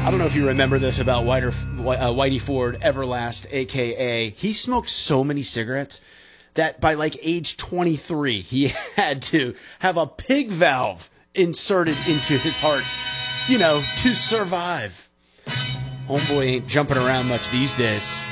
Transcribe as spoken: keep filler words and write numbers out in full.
I don't know if you remember this about Whiter, uh, Whitey Ford, Everlast, a k a. He smoked so many cigarettes that by like age twenty-three, he had to have a pig valve inserted into his heart, you know, to survive. Homeboy ain't jumping around much these days.